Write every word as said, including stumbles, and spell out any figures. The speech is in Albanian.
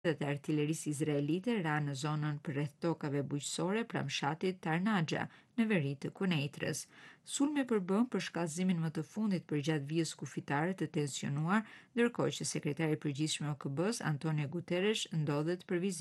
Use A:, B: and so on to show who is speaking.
A: Dhe artillerisë izraelite ra në zonën përreth tokave bujqësore pranë fshatit Tarnaja në veri të Kuneitrës. Sulmi përbën për shkallëzimin më të fundit përgjatë vijës kufitare të tensionuar, ndërkohë që sekretari i përgjithshëm i O K B-s Antonio Guterres ndodhet për vizitë.